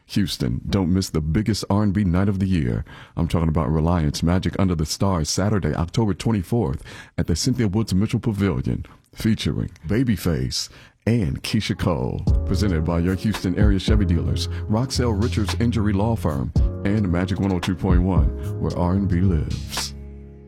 Houston, don't miss the biggest R&B night of the year. I'm talking about Reliance Magic Under the Stars, Saturday, October 24th at the Cynthia Woods Mitchell Pavilion, featuring Babyface and Keisha Cole. Presented by your Houston area Chevy dealers, Roxelle Richards Injury Law Firm, and Magic 102.1, where R&B lives.